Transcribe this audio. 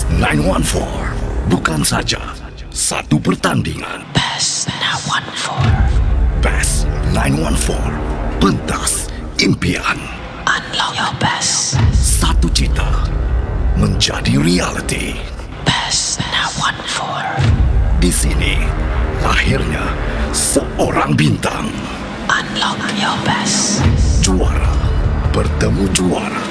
PES 914 bukan saja satu pertandingan. PES 914. PES 914, pentas impian. Unlock your PES. Satu cita menjadi realiti. PES 914. Di sini lahirnya seorang bintang. Unlock your PES. Juara bertemu juara.